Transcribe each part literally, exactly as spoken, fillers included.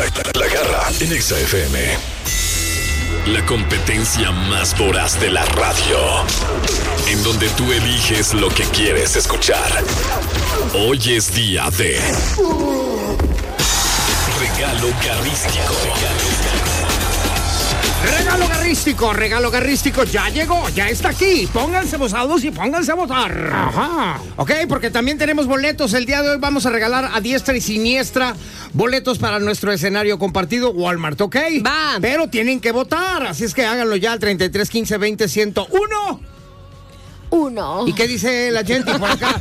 La Garra en Exa F M. La competencia más voraz de la radio. En donde tú eliges lo que quieres escuchar. Hoy es día de Regalo Garrístico. Regalo garrístico, regalo garrístico, ya llegó, ya está aquí. Pónganse bozados y pónganse a votar. Ajá. Ok, porque también tenemos boletos. El día de hoy vamos a regalar a diestra y siniestra boletos para nuestro escenario compartido Walmart, ¿ok? Va. Pero tienen que votar, así es que háganlo ya al treinta y tres, quince, veinte, ciento uno. Uno. ¿Y qué dice la gente por acá?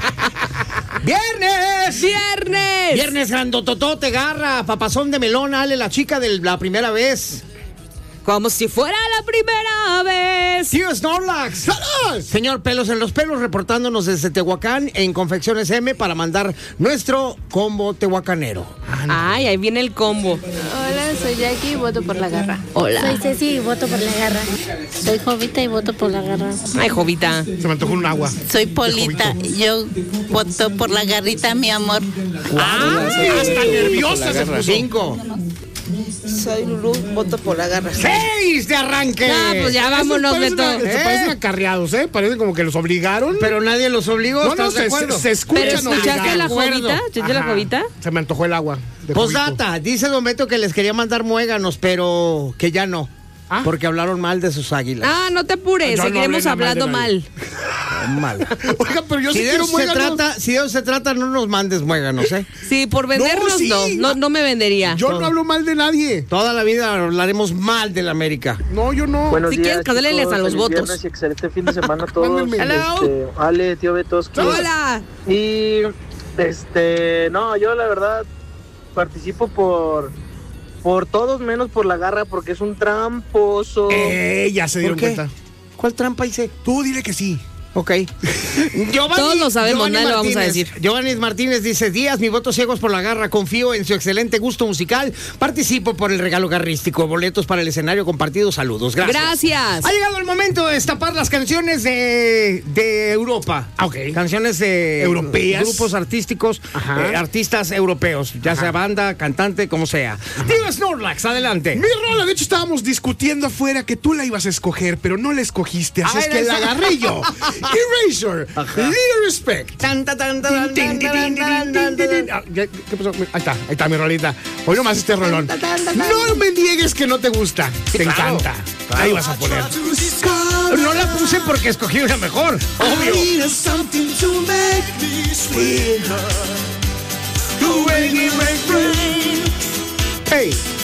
¡Viernes! ¡Viernes! Viernes grandototote, Garra, papazón de melón, Ale, la chica de la primera vez. Como si fuera la primera vez. Tío Snorlax. ¡Saludos! Señor Pelos en los Pelos, reportándonos desde Tehuacán en Confecciones M para mandar nuestro combo tehuacanero. Ay, ahí viene el combo. Hola, soy Jackie y voto por la Garra. Hola. Soy Ceci y voto por la Garra. Soy Jovita y voto por la Garra. Ay, Jovita. Se me antojó un agua. Soy Polita, yo voto por la Garrita, mi amor. ¡Ay, hasta nerviosa se puso! Cinco. Soy Lulú, voto por la Garra. ¡Seis de arranque! Ah, pues ya vámonos, Beto. Se parecen acarreados, ¿eh? Parecen como que los obligaron. Pero nadie los obligó, no, ¿estás no, de se, acuerdo? se, se escuchan ¿Pero escuchaste obligados. la Jovita? ¿Escuchaste la Ajá. Jovita? Se me antojó el agua. de Postdata, dice Don Beto que les quería mandar muéganos, pero que ya no. ¿Ah? Porque hablaron mal de sus águilas. Ah, no te apures, Yo no seguiremos hablé nada hablando mal de mal. Mal. Oiga, pero yo Si sí de quiero eso se muéganos. trata, si de eso se trata, no nos mandes muéganos, ¿eh? Sí, por vendernos sí. no, no, no me vendería. Yo no hablo mal de nadie. Toda la vida hablaremos mal del América. No, yo no. Buenos Si días, quieres, candeles chicos. a los Feliz votos. viernes y excelente fin de semana a todos. Mándenme. Hello. Este, Ale, tío Betoski. Hola. Y este, no, yo la verdad participo por por todos menos por la Garra porque es un tramposo. Eh, ya se dieron ¿Por qué? cuenta. ¿Cuál trampa hice? Tú dile que sí. Ok. Giovanni, Todos lo sabemos, Giovanni nadie lo vamos a Martínez. decir. Giovanni Martínez dice: Díaz, mi voto ciegos por la Garra. Confío en su excelente gusto musical. Participo por el regalo garrístico. Boletos para el escenario compartido. Saludos. Gracias. Gracias. Ha llegado el momento de destapar las canciones de, de Europa. Ah, ok. Canciones de Europeas. grupos artísticos, Ajá. eh, artistas europeos, ya Ajá. sea banda, cantante, como sea. Tío Snorlax, adelante. Mi rola, de hecho estábamos discutiendo afuera que tú la ibas a escoger, pero no la escogiste, así Ah, es que era la esa. agarré yo. Erasure, Little Respect. Tan, tan, tan, tan, Tin, tin, tin, tin, tin, tin, tin, tin. Ah, ya, ¿qué pasó? Ahí está, ahí está mi rolita. Hoy nomás este rolón. No me niegues que no te gusta. Te claro, encanta. Ahí vas a poner. No la puse porque escogí una mejor, obvio. Hey.